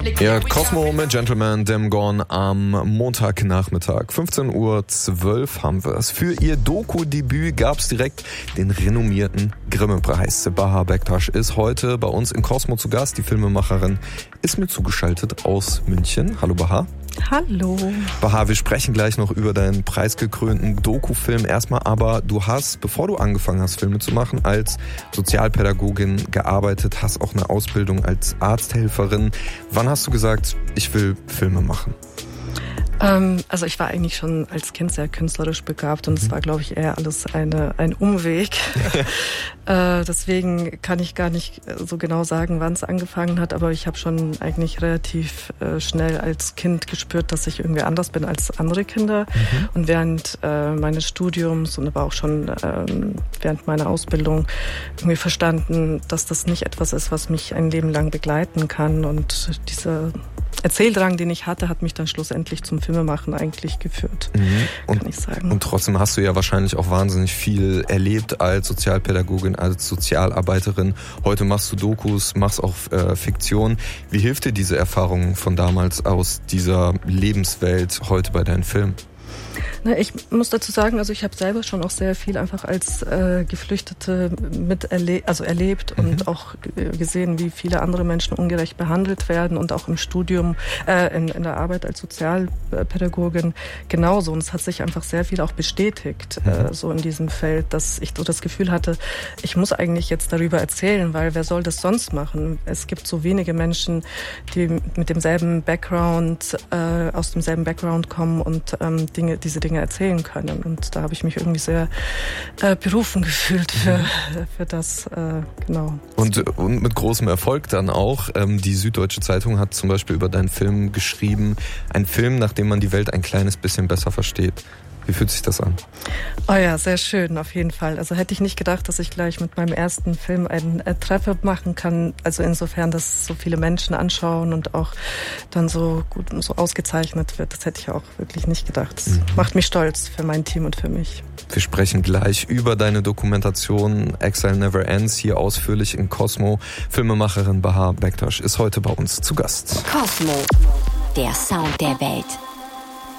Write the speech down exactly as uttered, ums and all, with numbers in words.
Ja, Cosmo mit Gentleman, Dem Gone am Montagnachmittag. fünfzehn Uhr zwölf haben wir es. Für ihr Doku-Debüt gab es direkt den renommierten Grimme-Preis. Bahar Bektaş ist heute bei uns in Cosmo zu Gast. Die Filmemacherin ist mir zugeschaltet aus München. Hallo Bahar. Hallo. Bahar, wir sprechen gleich noch über deinen preisgekrönten Doku-Film erstmal, aber du hast, bevor du angefangen hast, Filme zu machen, als Sozialpädagogin gearbeitet, hast auch eine Ausbildung als Arzthelferin. Wann hast du gesagt, ich will Filme machen? Ähm, also ich war eigentlich schon als Kind sehr künstlerisch begabt und es war, glaube ich, eher alles eine, ein Umweg. äh, deswegen kann ich gar nicht so genau sagen, wann es angefangen hat, aber ich habe schon eigentlich relativ äh, schnell als Kind gespürt, dass ich irgendwie anders bin als andere Kinder. Mhm. Und während äh, meines Studiums und aber auch schon ähm, während meiner Ausbildung irgendwie verstanden, dass das nicht etwas ist, was mich ein Leben lang begleiten kann. Und dieser Erzähldrang, den ich hatte, hat mich dann schlussendlich zum Filmemachen eigentlich geführt, mhm. und, kann ich sagen. Und trotzdem hast du ja wahrscheinlich auch wahnsinnig viel erlebt als Sozialpädagogin, als Sozialarbeiterin. Heute machst du Dokus, machst auch äh, Fiktion. Wie hilft dir diese Erfahrung von damals aus dieser Lebenswelt heute bei deinen Filmen? Na, ich muss dazu sagen, also ich habe selber schon auch sehr viel einfach als äh, Geflüchtete mit erle- also erlebt mhm. und auch gesehen, wie viele andere Menschen ungerecht behandelt werden und auch im Studium, äh, in, in der Arbeit als Sozialpädagogin genauso. Und es hat sich einfach sehr viel auch bestätigt, mhm. äh, so in diesem Feld, dass ich so das Gefühl hatte, ich muss eigentlich jetzt darüber erzählen, weil wer soll das sonst machen? Es gibt so wenige Menschen, die mit demselben Background, äh, aus demselben Background kommen und ähm, Dinge, diese Dinge erzählen können. Und da habe ich mich irgendwie sehr äh, berufen gefühlt für, für das, äh, genau. Und, und mit großem Erfolg dann auch. Ähm, die Süddeutsche Zeitung hat zum Beispiel über deinen Film geschrieben, ein Film, nach dem man die Welt ein kleines bisschen besser versteht. Wie fühlt sich das an? Oh ja, sehr schön, auf jeden Fall. Also hätte ich nicht gedacht, dass ich gleich mit meinem ersten Film einen äh, Treffer machen kann. Also insofern, dass so viele Menschen anschauen und auch dann so gut und so ausgezeichnet wird. Das hätte ich auch wirklich nicht gedacht. Das mhm. macht mich stolz für mein Team und für mich. Wir sprechen gleich über deine Dokumentation Exile Never Ends hier ausführlich in Cosmo. Filmemacherin Bahar Bektaş ist heute bei uns zu Gast. Cosmo, der Sound der Welt.